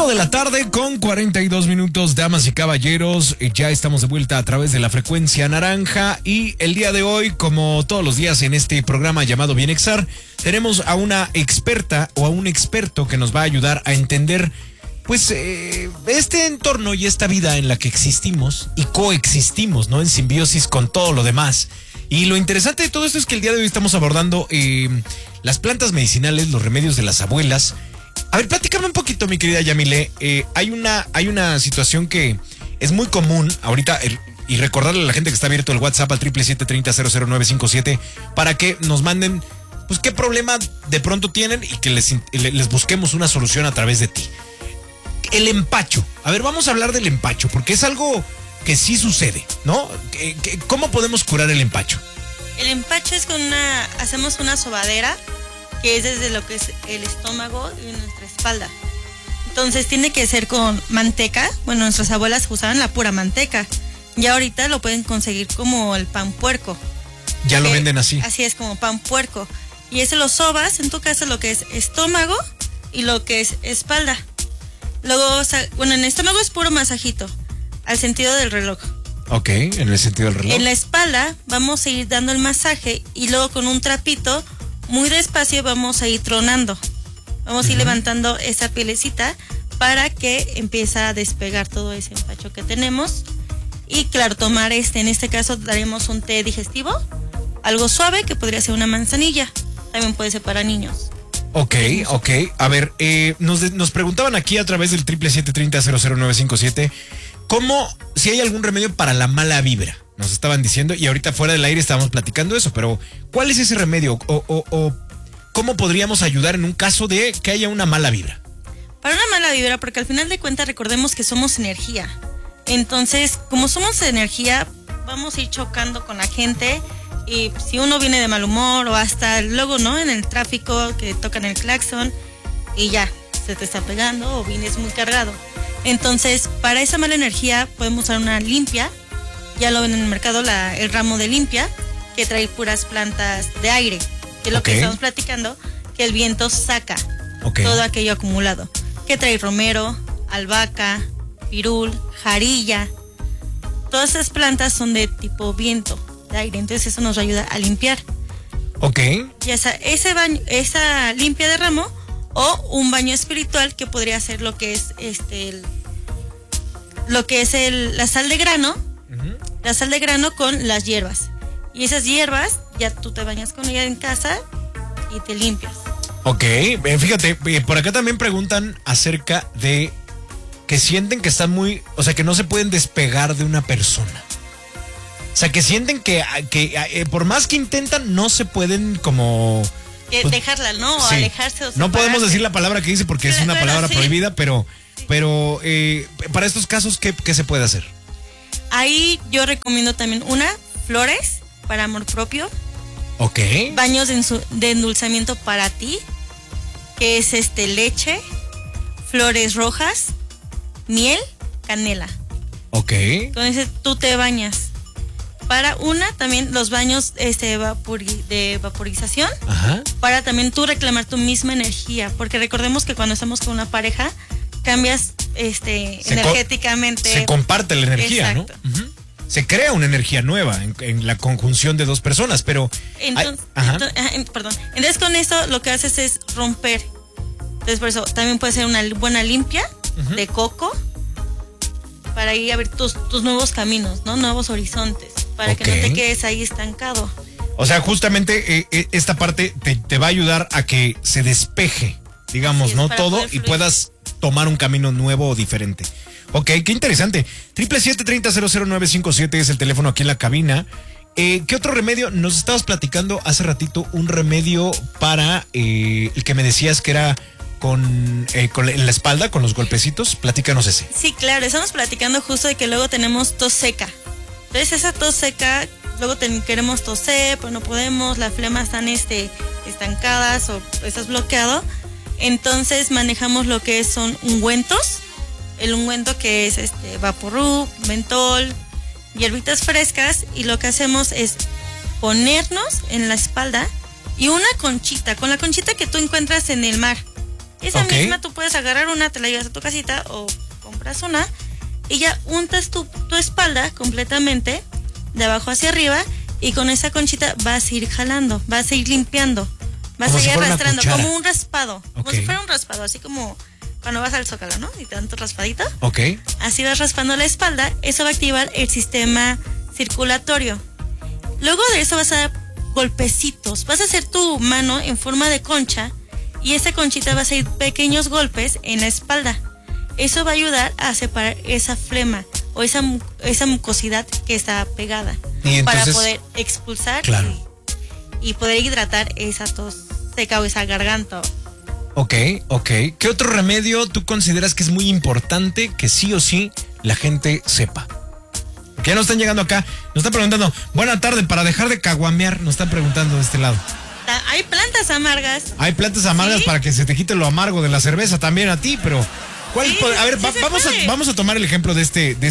4 de la tarde con 42 minutos, damas y caballeros. Ya estamos de vuelta a través de la frecuencia naranja y el día de hoy, como todos los días en este programa llamado Bienexar, tenemos a una experta o a un experto que nos va a ayudar a entender pues este entorno y esta vida en la que existimos y coexistimos, ¿no? En simbiosis con todo lo demás. Y lo interesante de todo esto es que el día de hoy estamos abordando las plantas medicinales, los remedios de las abuelas. A ver, platícame un poquito, mi querida Yamile. Hay una situación que es muy común ahorita, y recordarle a la gente que está abierto el WhatsApp al 777-300957 para que nos manden, pues, qué problema de pronto tienen y que les busquemos una solución a través de ti. El empacho. A ver, vamos a hablar del empacho, porque es algo que sí sucede, ¿no? ¿Cómo podemos curar el empacho? El empacho es hacemos una sobadera que es desde lo que es el estómago y nuestra espalda. Entonces tiene que ser con manteca. Bueno, nuestras abuelas usaban la pura manteca. Ya ahorita lo pueden conseguir como el pan puerco. Ya lo venden así. Así es, como pan puerco. Y ese lo sobas, en tu caso, lo que es estómago y lo que es espalda. Luego, bueno, en el estómago es puro masajito, al sentido del reloj. Ok, en el sentido del reloj. En la espalda vamos a ir dando el masaje y luego con un trapito, muy despacio, vamos a ir tronando. Vamos a ir levantando esa pielecita para que empiece a despegar todo ese empacho que tenemos. Y claro, tomar en este caso daremos un té digestivo, algo suave que podría ser una manzanilla. También puede ser para niños. Ok. A ver, nos preguntaban aquí a través del 777-300957 si hay algún remedio para la mala vibra. Nos estaban diciendo, y ahorita fuera del aire estábamos platicando eso, pero ¿cuál es ese remedio? O ¿cómo podríamos ayudar en un caso de que haya una mala vibra? Para una mala vibra, porque al final de cuentas recordemos que somos energía. Entonces, como somos energía, vamos a ir chocando con la gente. Y si uno viene de mal humor o hasta luego, ¿no? En el tráfico que tocan el claxon y ya, se te está pegando o vienes muy cargado. Entonces, para esa mala energía podemos usar una limpia. Ya lo ven en el mercado, el ramo de limpia, que trae puras plantas de aire. Que es lo que estamos platicando, que el viento saca todo aquello acumulado. Que trae romero, albahaca, pirul, jarilla. Todas esas plantas son de tipo viento, de aire. Entonces eso nos ayuda a limpiar. Ok. Ya esa limpia de ramo o un baño espiritual que podría ser lo que es la sal de grano. La sal de grano con las hierbas. Y esas hierbas, ya tú te bañas con ella en casa y te limpias. Ok, fíjate, por acá también preguntan acerca de que sienten que están o sea, que no se pueden despegar de una persona. O sea, que sienten que por más que intentan, no se pueden como... dejarla, ¿no? O sí, alejarse o separarse. No podemos decir la palabra que dice porque es una palabra prohibida, pero para estos casos, ¿qué se puede hacer? Ahí yo recomiendo también flores para amor propio. Ok. Baños de endulzamiento para ti, que es leche, flores rojas, miel, canela. Ok. Entonces tú te bañas. Para también los baños de vaporización. Ajá. Para también tú reclamar tu misma energía, porque recordemos que cuando estamos con una pareja cambias energéticamente. Se comparte la energía, exacto, ¿no? Se crea una energía nueva en la conjunción de dos personas, pero... Entonces con esto lo que haces es romper. Entonces por eso también puede ser una buena limpia de coco para ir a ver tus nuevos caminos, ¿no? Nuevos horizontes, para que no te quedes ahí estancado. O sea, justamente esta parte te va a ayudar a que se despeje, digamos, ¿no? Todo y puedas tomar un camino nuevo o diferente. Ok, qué interesante. 777-300957 es el teléfono aquí en la cabina. ¿Qué otro remedio? Nos estabas platicando hace ratito un remedio para el que me decías que era en la espalda, con los golpecitos. Platícanos ese. Sí, claro, estamos platicando justo de que luego tenemos tos seca. Entonces esa tos seca, luego queremos toser, pero no podemos, las flemas están estancadas o estás bloqueado. Entonces manejamos lo que son ungüentos. El ungüento que es vaporub, mentol, hierbitas frescas, y lo que hacemos es ponernos en la espalda y una conchita, con la conchita que tú encuentras en el mar, Esa misma tú puedes agarrar una, te la llevas a tu casita o compras una y ya untas tu espalda completamente de abajo hacia arriba y con esa conchita vas a ir jalando, vas a ir limpiando, vas a ir arrastrando como un raspado, como si fuera un raspado, así como cuando vas al Zócalo, ¿no? Y te dan tu raspadito. Así vas raspando la espalda, eso va a activar el sistema circulatorio. Luego de eso vas a dar golpecitos, vas a hacer tu mano en forma de concha y esa conchita va a hacer pequeños golpes en la espalda. Eso va a ayudar a separar esa flema o esa mucosidad que está pegada entonces, para poder expulsar y poder hidratar esa tos seca o esa garganta. Ok. ¿Qué otro remedio tú consideras que es muy importante que sí o sí la gente sepa? Porque ya nos están llegando acá, nos están preguntando, buena tarde, para dejar de caguamear, nos están preguntando de este lado. Hay plantas amargas. Hay plantas amargas para que se te quite lo amargo de la cerveza también a ti, pero a ver, vamos a tomar el ejemplo de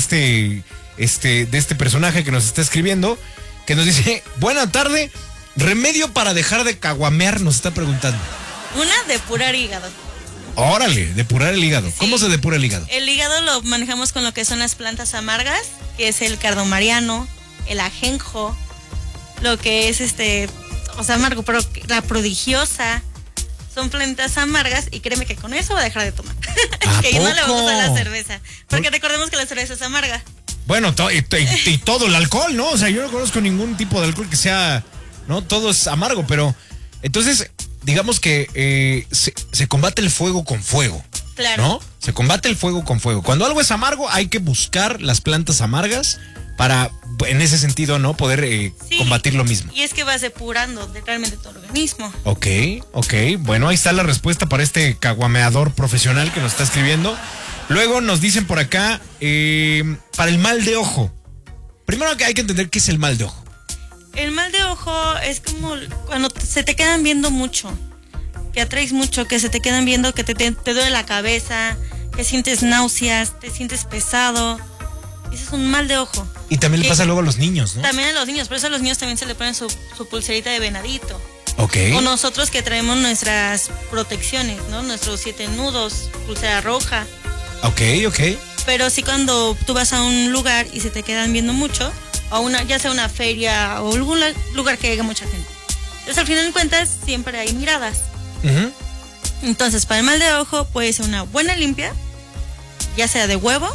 este personaje que nos está escribiendo, que nos dice, buena tarde, remedio para dejar de caguamear, nos está preguntando. Una, depurar hígado. Órale, depurar el hígado. Sí. ¿Cómo se depura el hígado? El hígado lo manejamos con lo que son las plantas amargas, que es el cardomariano, el ajenjo, lo que es amargo, pero la prodigiosa. Son plantas amargas y créeme que con eso va a dejar de tomar. Que no le gusta la cerveza. Porque recordemos que la cerveza es amarga. Bueno, y todo el alcohol, ¿no? O sea, yo no conozco ningún tipo de alcohol que sea, ¿no? Todo es amargo, pero entonces, digamos que se combate el fuego con fuego. Claro. ¿No? Se combate el fuego con fuego. Cuando algo es amargo, hay que buscar las plantas amargas para, en ese sentido, ¿no? Poder combatir lo mismo. Y es que vas depurando realmente tu organismo. Ok. Bueno, ahí está la respuesta para este caguameador profesional que nos está escribiendo. Luego nos dicen por acá, para el mal de ojo. Primero que hay que entender qué es el mal de ojo. El mal de ojo es como cuando se te quedan viendo mucho, que atraes mucho, que se te quedan viendo, que te duele la cabeza, que sientes náuseas, te sientes pesado. Ese es un mal de ojo. Y también le pasa luego a los niños, ¿no? También a los niños, por eso a los niños también se le ponen su pulserita de venadito. Ok. O nosotros que traemos nuestras protecciones, ¿no? Nuestros 7 nudos, pulsera roja. Ok. Pero sí cuando tú vas a un lugar y se te quedan viendo mucho, o ya sea una feria o algún lugar que haya mucha gente. Entonces al final de cuentas siempre hay miradas. Uh-huh. Entonces para el mal de ojo puede ser una buena limpia, ya sea de huevo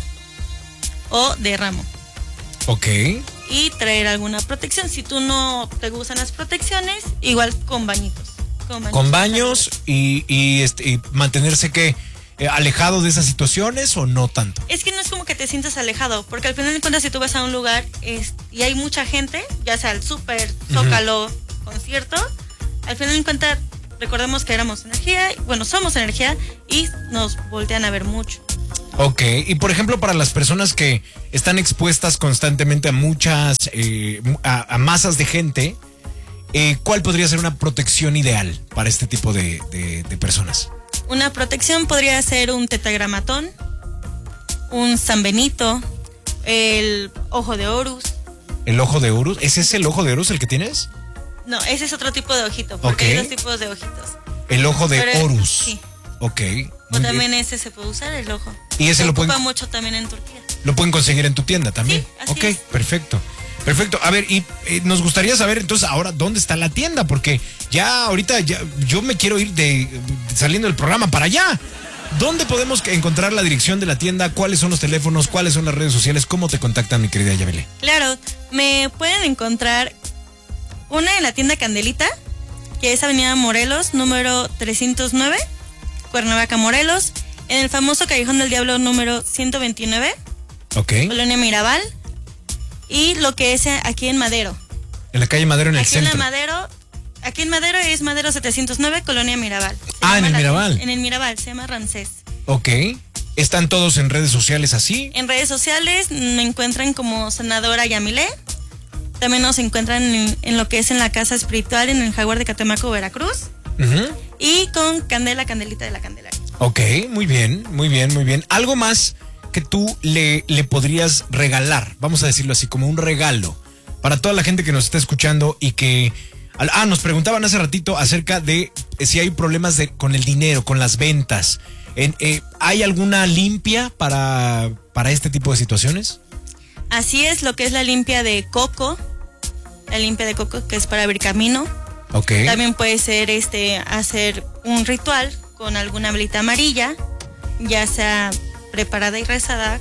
o de ramo. Ok. Y traer alguna protección. Si tú no te gustan las protecciones, igual con bañitos. Con baños y mantenerse que alejado de esas situaciones o no tanto. Es que no es como que te sientas alejado, porque al final de cuentas si tú vas a un lugar y hay mucha gente, ya sea el súper, Zócalo, concierto, al final de cuentas recordemos que somos energía y nos voltean a ver mucho. Ok, y por ejemplo para las personas que están expuestas constantemente a muchas, a masas de gente, ¿cuál podría ser una protección ideal para este tipo de personas? Una protección podría ser un tetragramatón, un San Benito, el ojo de Horus. ¿El ojo de Horus? ¿Ese es el ojo de Horus el que tienes? No, ese es otro tipo de ojito, porque hay dos tipos de ojitos. El ojo de Horus. Sí. Ok. O también ese se puede usar, el ojo. Y ese lo ocupa mucho también en Turquía. Lo pueden conseguir en tu tienda también. Sí, así es. Perfecto. A ver, y nos gustaría saber entonces ahora dónde está la tienda, porque ya ahorita yo me quiero ir saliendo del programa para allá. ¿Dónde podemos encontrar la dirección de la tienda? ¿Cuáles son los teléfonos? ¿Cuáles son las redes sociales? ¿Cómo te contactan, mi querida Yabile? Claro, me pueden encontrar una en la tienda Candelita, que es Avenida Morelos, número 309, Cuernavaca, Morelos, en el famoso Callejón del Diablo número 129, Colonia Mirabal, y lo que es aquí en Madero. En la calle Madero, en el centro. Aquí en Madero es Madero 709, Colonia Mirabal. En el Mirabal. En el Mirabal, se llama Ramsés. Ok. ¿Están todos en redes sociales así? En redes sociales me encuentran como Sanadora Yamile. También nos encuentran en lo que es en la Casa Espiritual, en el Jaguar de Catemaco, Veracruz. Uh-huh. Y con Candelita de la Candelaria. Ok, muy bien. ¿Algo más que tú le podrías regalar? Vamos a decirlo así, como un regalo para toda la gente que nos está escuchando y que Nos preguntaban hace ratito acerca de si hay problemas con el dinero, con las ventas. ¿Hay alguna limpia para este tipo de situaciones? Así es, lo que es la limpia de coco. La limpia de coco, que es para abrir camino. Okay. También puede ser hacer un ritual con alguna velita amarilla, ya sea preparada y rezada,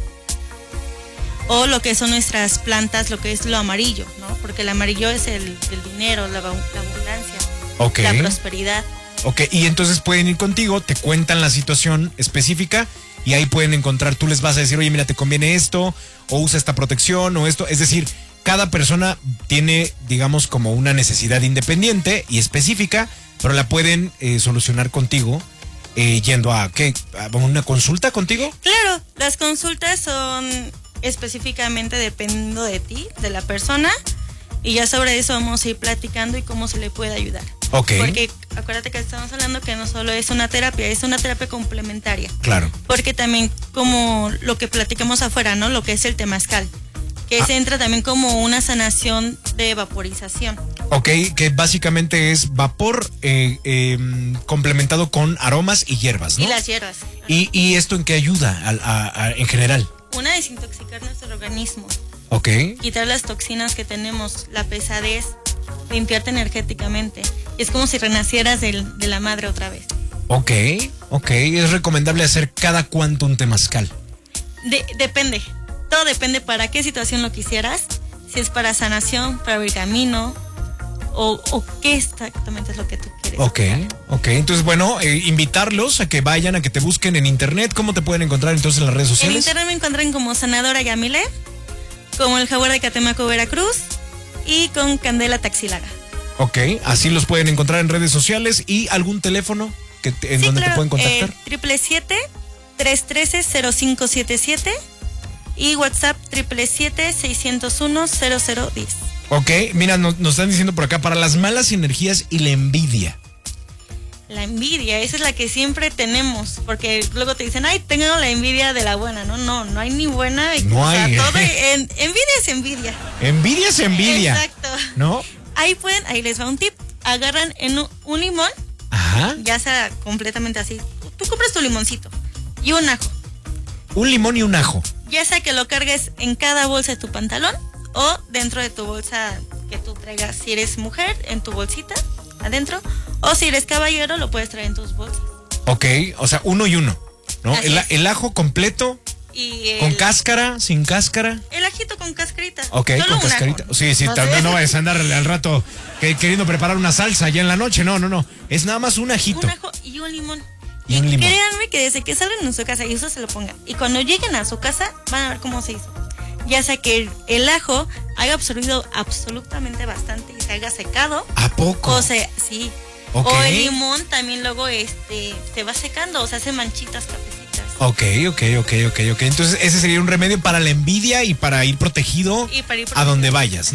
o lo que son nuestras plantas, lo que es lo amarillo, ¿no? Porque el amarillo es el dinero, la abundancia, okay, la prosperidad. Ok, y entonces pueden ir contigo, te cuentan la situación específica y ahí pueden encontrar, tú les vas a decir, oye, mira, te conviene esto, o usa esta protección, o esto. Es decir, cada persona tiene, digamos, como una necesidad independiente y específica, pero la pueden solucionar contigo yendo a una consulta contigo. Claro, las consultas son específicamente dependiendo de ti, de la persona, y ya sobre eso vamos a ir platicando y cómo se le puede ayudar. Ok. Porque acuérdate que estamos hablando que no solo es una terapia complementaria. Claro. Porque también como lo que platicamos afuera, ¿no? Lo que es el temazcal, que se entra también como una sanación de vaporización. Ok, que básicamente es vapor complementado con aromas y hierbas, ¿no? Y las hierbas. ¿Y esto en qué ayuda en general? Una, desintoxicar nuestro organismo. Ok. Quitar las toxinas que tenemos, la pesadez, limpiarte energéticamente. Es como si renacieras de la madre otra vez. Ok. ¿Es recomendable hacer cada cuánto un temazcal? Depende. Todo depende para qué situación lo quisieras. Si es para sanación, para abrir camino, o qué exactamente es lo que tú quieres. Ok. Entonces, bueno, invitarlos a que vayan, a que te busquen en internet. ¿Cómo te pueden encontrar entonces en las redes sociales? En internet me encuentran como Sanadora Yamile, como el Jaguar de Catemaco, Veracruz, y con Candela Taxilaga. Ok, así los pueden encontrar en redes sociales. ¿Y algún teléfono en donde te pueden contactar? 777-313-0577 y WhatsApp 777-601-0010. Ok, mira, nos están diciendo por acá, para las malas energías y la envidia. La envidia, esa es la que siempre tenemos, porque luego te dicen, ay, tengo la envidia de la buena. No hay ni buena. No hay. Envidia es envidia. Envidia es envidia. Exacto. ¿No? Ahí les va un tip. Agarran en un limón, ajá, ya sea completamente así. Tú compras tu limoncito y un ajo. Un limón y un ajo. Ya sea que lo cargues en cada bolsa de tu pantalón o dentro de tu bolsa que tú traigas, si eres mujer, en tu bolsita adentro, o si eres caballero, lo puedes traer en tus bolsas. Ok, o sea, uno y uno, ¿no? El ajo completo, y con cáscara, sin cáscara. El ajito con cascarita. Ok, solo con cascarita. Ajo. Sí, también no vayas a andar al rato queriendo preparar una salsa ya en la noche. No. Es nada más un ajito. Un ajo y un limón. Y un limón. Créanme que desde que salgan de su casa y eso se lo pongan. Y cuando lleguen a su casa, van a ver cómo se hizo. Ya sea que el ajo haya absorbido absolutamente bastante y se haya secado. ¿A poco? O sea, sí. Okay. O el limón también luego se va secando, o sea, hace manchitas, cafecitas. Ok. Entonces ese sería un remedio para la envidia y para ir protegido, a donde vayas, ¿no?